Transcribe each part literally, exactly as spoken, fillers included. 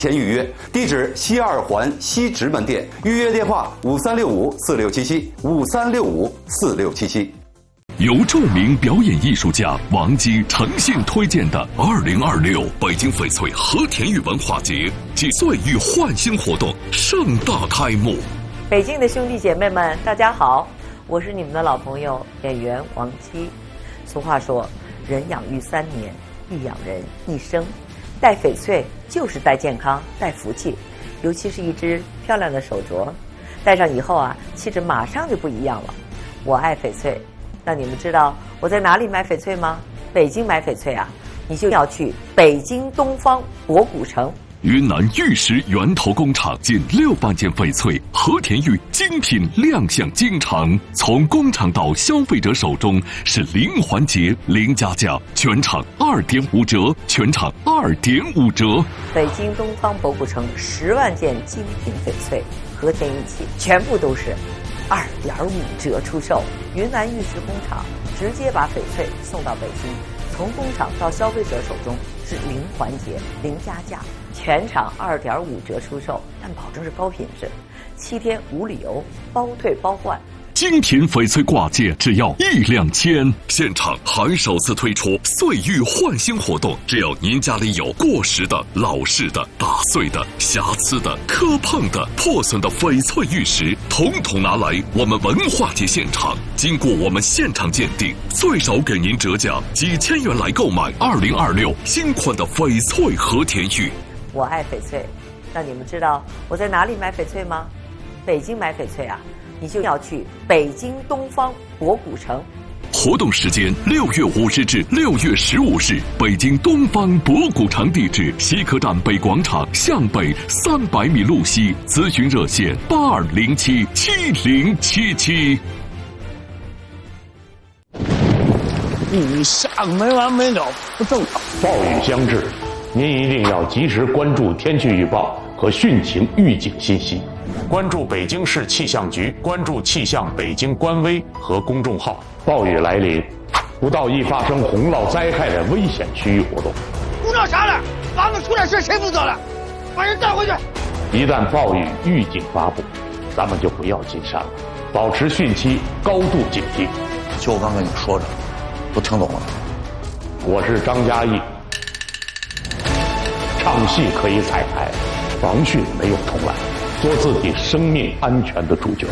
前预约，地址西二环西直门店，预约电话五三六五四六七七五三六五四六七七。 由著名表演艺术家王姬诚信推荐的二零二六北京翡翠和田玉文化节暨岁玉焕新活动盛大开幕。 北京的兄弟姐妹们，大家好，我是你们的老朋友演员王姬。俗话说，人养育三年，亦养人一生。戴翡翠就是戴健康、戴福气，尤其是一只漂亮的手镯，戴上以后啊，气质马上就不一样了。我爱翡翠，那你们知道我在哪里买翡翠吗？北京买翡翠啊，你就要去北京东方博古城。 云南玉石源头工厂近六万件翡翠和田玉精品亮相京城，从工厂到消费者手中是零环节、零加价，全场二点五折，全场二点五折。 北京东方博古城十万件精品翡翠和田玉器，全部都是二点五折出售。云南玉石工厂直接把翡翠送到北京，从工厂到消费者手中是零环节、零加价。全场二点五折出售，但保证是高品质，七天无理由，包退包换。 精品翡翠挂件只要一两千，现场还首次推出岁玉焕新活动，只要您家里有过时的、老式的、打碎的、瑕疵的、磕碰的、破损的翡翠玉石，统统拿来我们文化节现场，经过我们现场鉴定，最少给您折价几千元来购买二零二六新款的翡翠和田玉。 我爱翡翠，那你们知道我在哪里买翡翠吗？北京买翡翠啊，你就要去北京东方博古城。 活动时间六月五日至六月十五日，北京东方博古城，地址西客站北广场向北三百米路西，咨询热线八二零七七零七七。 雨下没完没了，不正常。 暴雨将至，您一定要及时关注天气预报和汛情预警信息，关注北京市气象局，关注气象北京官微和公众号。暴雨来临，不到易发生洪涝灾害的危险区域活动。 不闹啥了？房子出点事谁负责了？把人带回去。 一旦暴雨预警发布，咱们就不要进山了，保持汛期高度警惕。 就我刚跟你说着，都听懂了。 我是张嘉译。唱戏可以彩排，防汛没有重来，做自己生命安全的主角。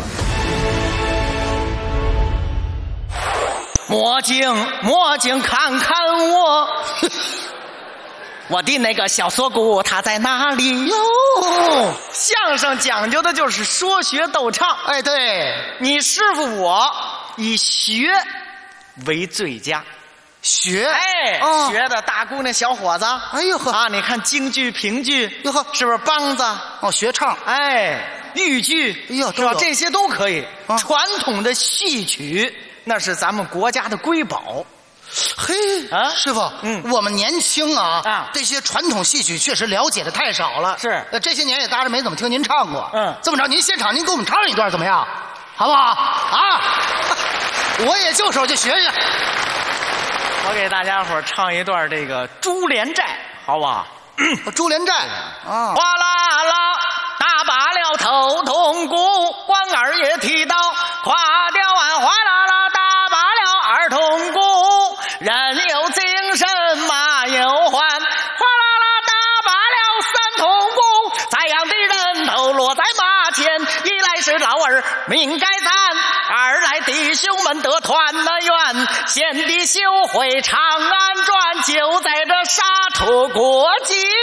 魔镜魔镜看看我，我的那个小锁骨它在哪里哟？相声讲究的就是说学逗唱。哎，对，你师傅我以学为最佳。学哎、哦，学的大姑娘小伙子，哎呦呵啊！你看京剧评剧哟呵，是不是梆子哦？学唱哎，豫剧哎呦，是吧？这些都可以。啊、传统的戏曲那是咱们国家的瑰宝。 嘿啊，师傅，嗯，我们年轻啊，啊，这些传统戏曲确实了解的太少了。是，呃，这些年也搭着没怎么听您唱过。嗯，这么着，您现场您给我们唱一段怎么样？好不好？啊，我也就手就学学。 我给大家伙唱一段这个《珠帘寨》，好不好？ 《珠帘寨》啊， 哗啦啦，打罢了头铜鼓，官儿也提到垮掉碗，哗啦啦，打罢了二铜鼓，人有精神马有还，哗啦啦，打罢了三铜鼓，在样的人头落在马前，一来是老儿命该咱。二来弟兄们得团了圆，贤弟修会长安转，就在这杀出国际